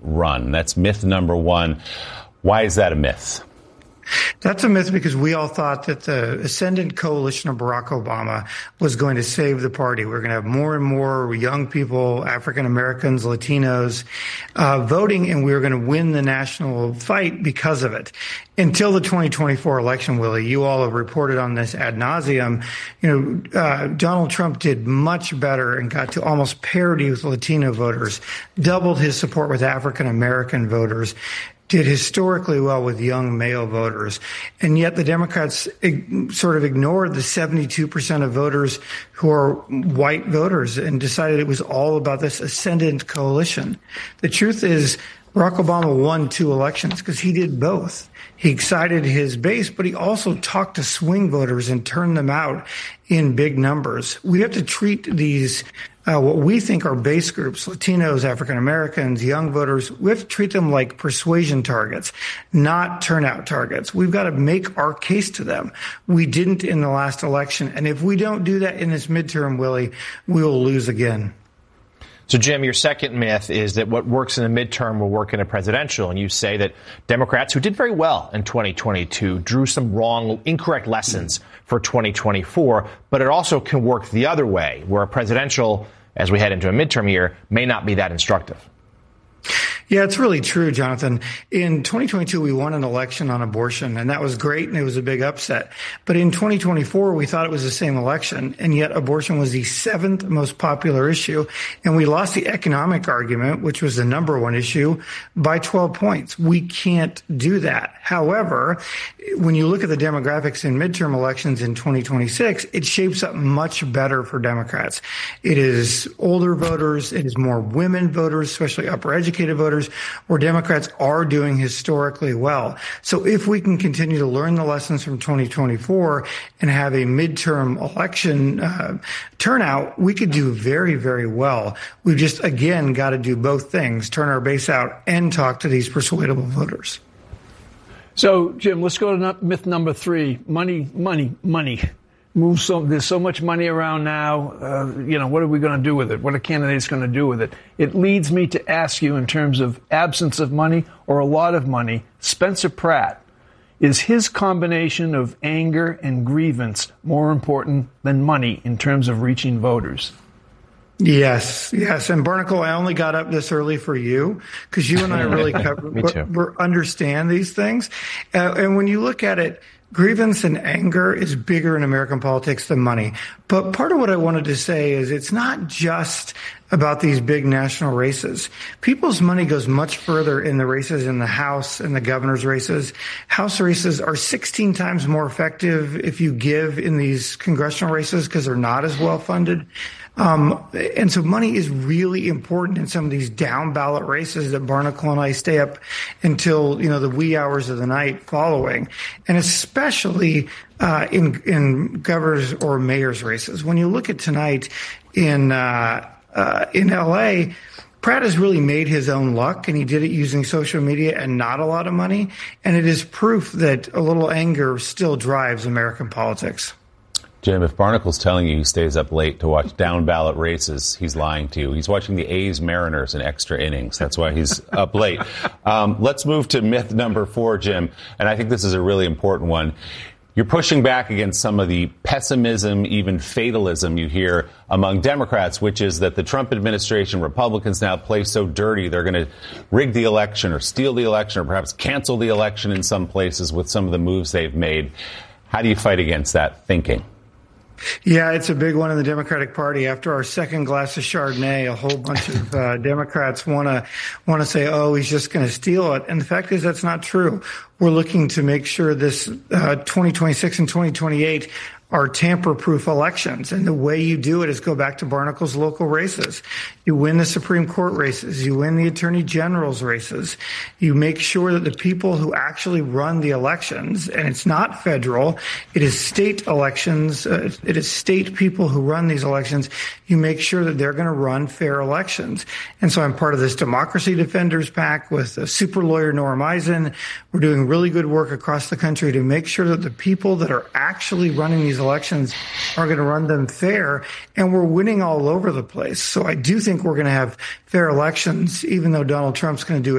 run. That's myth number one. Why is that a myth? That's a myth because we all thought that the ascendant coalition of Barack Obama was going to save the party. We're going to have more and more young people, African Americans, Latinos, voting, and we were going to win the national fight because of it. Until the 2024 election, Willie, you all have reported on this ad nauseum. Donald Trump did much better and got to almost parity with Latino voters, doubled his support with African American voters, did historically well with young male voters. And yet the Democrats sort of ignored the 72% of voters who are white voters and decided it was all about this ascendant coalition. The truth is Barack Obama won 2 elections because he did both. He excited his base, but he also talked to swing voters and turned them out in big numbers. We have to treat these what we think are base groups, Latinos, African Americans, young voters, we have to treat them like persuasion targets, not turnout targets. We've got to make our case to them. We didn't in the last election. And if we don't do that in this midterm, Willie, we will lose again. So, Jim, your second myth is that what works in the midterm will work in a presidential. And you say that Democrats who did very well in 2022 drew some incorrect lessons for 2024. But it also can work the other way, where a presidential, as we head into a midterm year, may not be that instructive. Yeah, it's really true, Jonathan. In 2022, we won an election on abortion, and that was great, and it was a big upset. But in 2024, we thought it was the same election, and yet abortion was the 7th most popular issue, and we lost the economic argument, which was the number 1 issue, by 12 points. We can't do that. However, when you look at the demographics in midterm elections in 2026, it shapes up much better for Democrats. It is older voters, it is more women voters, especially upper educated voters, where Democrats are doing historically well. So if we can continue to learn the lessons from 2024 and have a midterm election turnout, we could do very, very well. We've just, again, got to do both things, turn our base out and talk to these persuadable voters. So, Jim, let's go to myth number 3. Money. There's so much money around now. What are we going to do with it? What are candidates going to do with it? It leads me to ask you, in terms of absence of money or a lot of money, Spencer Pratt, is his combination of anger and grievance more important than money in terms of reaching voters? Yes. And Barnacle, I only got up this early for you because you and I really understand these things. And when you look at it, grievance and anger is bigger in American politics than money. But part of what I wanted to say is it's not just about these big national races. People's money goes much further in the races in the House and the governor's races. House races are 16 times more effective if you give in these congressional races because they're not as well funded. And so money is really important in some of these down ballot races that Barnacle and I stay up until, the wee hours of the night following. And especially, in governor's or mayor's races. When you look at tonight in LA, Pratt has really made his own luck, and he did it using social media and not a lot of money. And it is proof that a little anger still drives American politics. Jim, if Barnacle's telling you he stays up late to watch down-ballot races, he's lying to you. He's watching the A's Mariners in extra innings. That's why he's up late. Let's move to myth number 4, Jim, and I think this is a really important one. You're pushing back against some of the pessimism, even fatalism you hear among Democrats, which is that the Trump administration, Republicans now play so dirty, they're going to rig the election or steal the election or perhaps cancel the election in some places with some of the moves they've made. How do you fight against that thinking? Yeah, it's a big one in the Democratic Party. After our second glass of Chardonnay, a whole bunch of Democrats want to say, oh, he's just going to steal it. And the fact is that's not true. We're looking to make sure this 2026 and 2028 are tamper-proof elections. And the way you do it is go back to Barnacle's local races. You win the Supreme Court races. You win the Attorney General's races. You make sure that the people who actually run the elections, and it's not federal, it is state elections, it is state people who run these elections, you make sure that they're going to run fair elections. And so I'm part of this Democracy Defenders PAC with super lawyer Norm Eisen. We're doing really good work across the country to make sure that the people that are actually running these elections are going to run them fair, and we're winning all over the place. So I do think we're going to have fair elections, even though Donald Trump's going to do